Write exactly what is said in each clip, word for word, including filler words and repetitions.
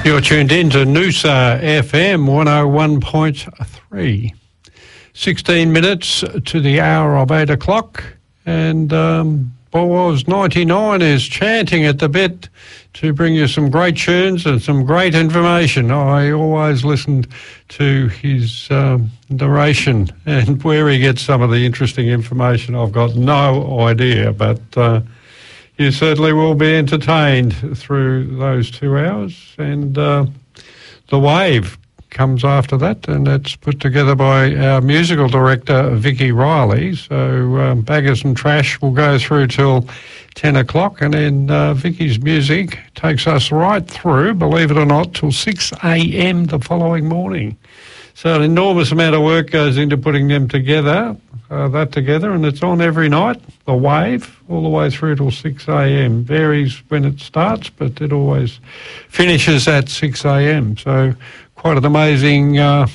You're tuned in to Noosa F M one oh one point three. sixteen minutes to the hour of eight o'clock, and um, Boaz ninety-nine is chanting at the bit to bring you some great tunes and some great information. I always listened to his um, narration, and where he gets some of the interesting information, I've got no idea, but uh, you certainly will be entertained through those two hours. And uh, The Wave comes after that, and that's put together by our musical director, Vicky Riley. So um, Baggers and Trash will go through till ten o'clock, and then uh, Vicky's music takes us right through, believe it or not, till six a.m. the following morning. So an enormous amount of work goes into putting them together, uh, that together, and it's on every night, The Wave, all the way through till six a.m. Varies when it starts, but it always finishes at six a.m. So quite an amazing uh,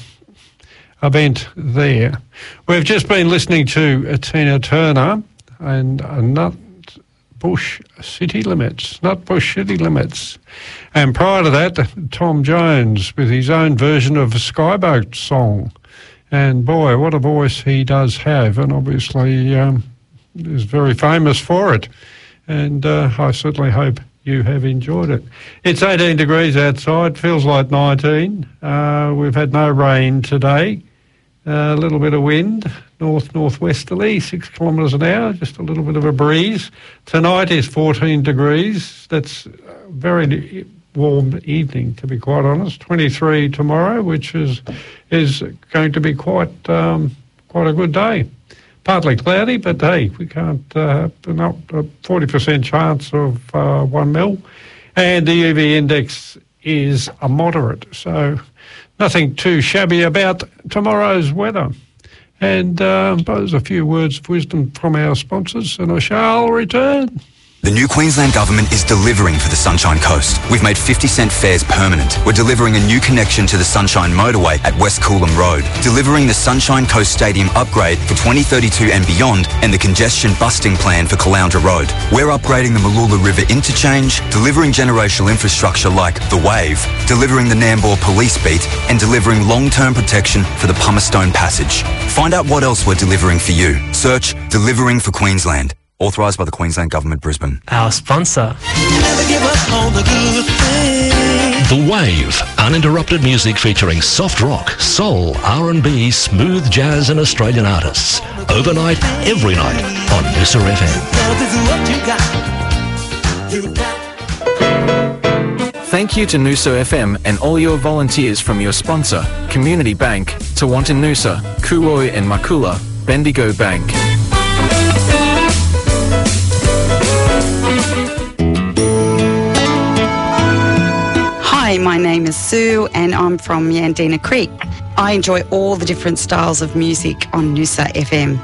event there. We've just been listening to uh, Tina Turner and uh, Nut Bush City Limits, Nut Bush City Limits. And prior to that, Tom Jones with his own version of a Skyboat song. And boy, what a voice he does have, and obviously um, is very famous for it. And uh, I certainly hope you have enjoyed it. It's eighteen degrees outside, feels like nineteen. Uh, we've had no rain today. Uh, a little bit of wind, north-northwesterly, six kilometres an hour, just a little bit of a breeze. Tonight is fourteen degrees. That's a very warm evening, to be quite honest. twenty-three tomorrow, which is is going to be quite um, quite a good day. Partly cloudy, but hey, we can't, uh, not a forty percent chance of uh, one mil. And the U V index is a moderate, so nothing too shabby about tomorrow's weather. And uh, those are a few words of wisdom from our sponsors, and I shall return. The new Queensland Government is delivering for the Sunshine Coast. We've made fifty cent fares permanent. We're delivering a new connection to the Sunshine Motorway at West Coolum Road, delivering the Sunshine Coast Stadium upgrade for twenty thirty-two and beyond, and the congestion busting plan for Caloundra Road. We're upgrading the Mooloola River interchange, delivering generational infrastructure like The Wave, delivering the Nambour Police Beat, and delivering long-term protection for the Pumicestone Passage. Find out what else we're delivering for you. Search Delivering for Queensland. Authorised by the Queensland Government, Brisbane. Our sponsor. Never give up on the good things. The Wave, uninterrupted music featuring soft rock, soul, R and B, smooth jazz and Australian artists. Overnight, every night on Noosa F M. Love is what you got. You got. Thank you to Noosa F M and all your volunteers from your sponsor, Community Bank, Tewantin Noosa, Kuoi and Makula, Bendigo Bank. Hi, my name is Sue and I'm from Yandina Creek. I enjoy all the different styles of music on Noosa F M.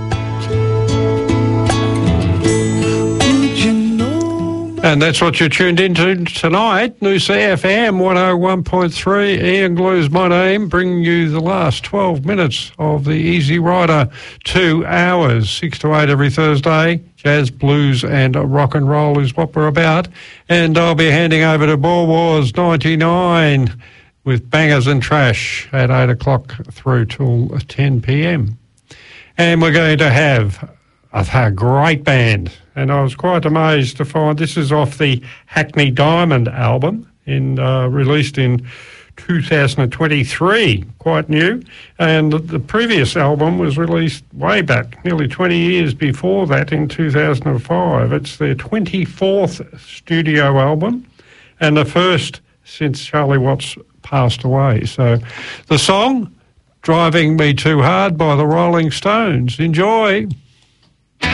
And that's what you're tuned into tonight, Noosa F M one oh one point three. Ian Glue's my name, bringing you the last twelve minutes of the Easy Rider, two hours, six to eight every Thursday. Jazz, blues and rock and roll is what we're about. And I'll be handing over to Boaz ninety-nine with Bangers and Trash at eight o'clock through till ten p.m. And we're going to have a great band. And I was quite amazed to find this is off the Hackney Diamond album, in uh, released in two thousand twenty-three, quite new. And the previous album was released way back, nearly twenty years before that, in two thousand five. It's their twenty-fourth studio album and the first since Charlie Watts passed away. So the song, Driving Me Too Hard by the Rolling Stones. Enjoy.